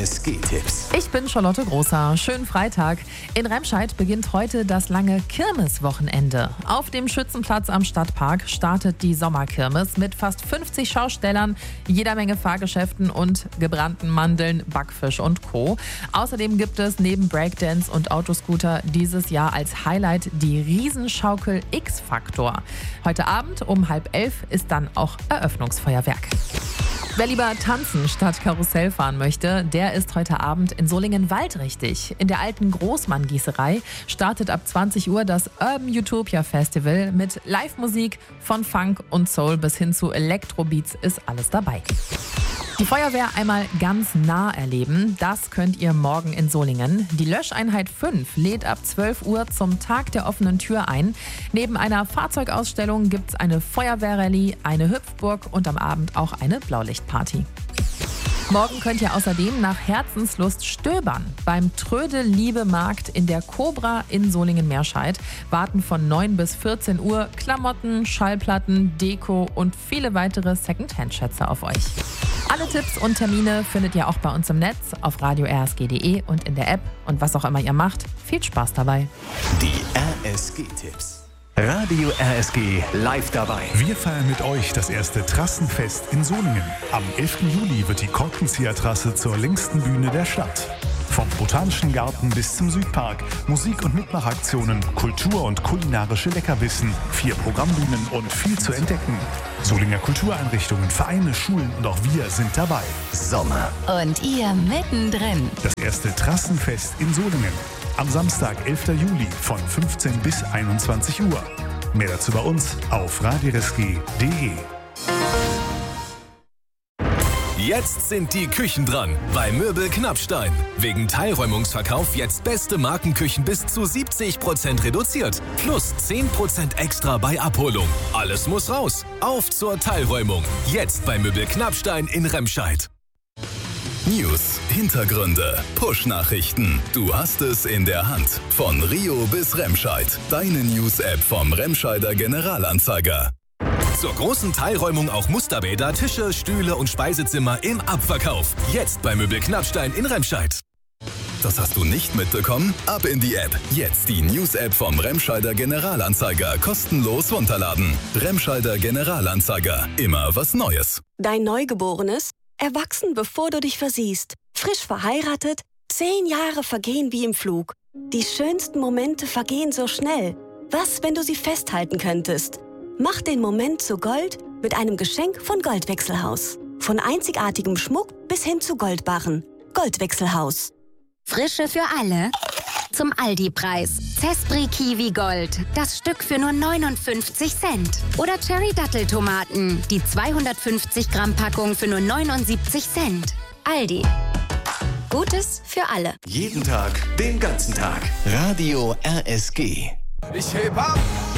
RSG-Tipps. Ich bin Charlotte Großer. Schönen Freitag. In Remscheid beginnt heute das lange Kirmeswochenende. Auf dem Schützenplatz am Stadtpark startet die Sommerkirmes mit fast 50 Schaustellern, jeder Menge Fahrgeschäften und gebrannten Mandeln, Backfisch und Co. Außerdem gibt es neben Breakdance und Autoscooter dieses Jahr als Highlight die Riesenschaukel X-Factor. Heute Abend um 10:30 ist dann auch Eröffnungsfeuerwerk. Wer lieber tanzen statt Karussell fahren möchte, der ist heute Abend in Solingen-Wald richtig. In der alten Großmann-Gießerei startet ab 20 Uhr das Urban Utopia Festival mit Live-Musik von Funk und Soul bis hin zu Elektrobeats ist alles dabei. Die Feuerwehr einmal ganz nah erleben, das könnt ihr morgen in Solingen. Die Löscheinheit 5 lädt ab 12 Uhr zum Tag der offenen Tür ein. Neben einer Fahrzeugausstellung gibt es eine Feuerwehrrallye, eine Hüpfburg und am Abend auch eine Blaulichtparty. Morgen könnt ihr außerdem nach Herzenslust stöbern. Beim Trödel-Liebe-Markt in der Cobra in Solingen-Meerscheid warten von 9 bis 14 Uhr Klamotten, Schallplatten, Deko und viele weitere Second-Hand-Schätze auf euch. Alle Tipps und Termine findet ihr auch bei uns im Netz, auf radio-rsg.de und in der App. Und was auch immer ihr macht, viel Spaß dabei. Die RSG-Tipps. Radio RSG live dabei. Wir feiern mit euch das erste Trassenfest in Solingen. Am 11. Juli wird die Korkenzieher-Trasse zur längsten Bühne der Stadt. Vom Botanischen Garten bis zum Südpark, Musik- und Mitmachaktionen, Kultur- und kulinarische Leckerbissen, 4 Programmbühnen und viel zu entdecken. Solinger Kultureinrichtungen, Vereine, Schulen und auch wir sind dabei. Sommer. Und ihr mittendrin. Das erste Trassenfest in Solingen. Am Samstag, 11. Juli von 15 bis 21 Uhr. Mehr dazu bei uns auf radiorsg.de. Jetzt sind die Küchen dran bei Möbel Knappstein. Wegen Teilräumungsverkauf jetzt beste Markenküchen bis zu 70% reduziert. Plus 10% extra bei Abholung. Alles muss raus. Auf zur Teilräumung. Jetzt bei Möbel Knappstein in Remscheid. News, Hintergründe, Push-Nachrichten. Du hast es in der Hand. Von Rio bis Remscheid. Deine News-App vom Remscheider Generalanzeiger. Zur großen Teilräumung auch Musterbäder, Tische, Stühle und Speisezimmer im Abverkauf. Jetzt bei Möbel Knappstein in Remscheid. Das hast du nicht mitbekommen? Ab in die App. Jetzt die News-App vom Remscheider Generalanzeiger kostenlos runterladen. Remscheider Generalanzeiger. Immer was Neues. Dein Neugeborenes? Erwachsen, bevor du dich versiehst. Frisch verheiratet? 10 Jahre vergehen wie im Flug. Die schönsten Momente vergehen so schnell. Was, wenn du sie festhalten könntest? Mach den Moment zu Gold mit einem Geschenk von Goldwechselhaus. Von einzigartigem Schmuck bis hin zu Goldbarren. Goldwechselhaus. Frische für alle. Zum Aldi-Preis. Zespri Kiwi Gold. Das Stück für nur 59 Cent. Oder Cherry Datteltomaten. Die 250 Gramm Packung für nur 79 Cent. Aldi. Gutes für alle. Jeden Tag, den ganzen Tag. Radio RSG. Ich heb ab.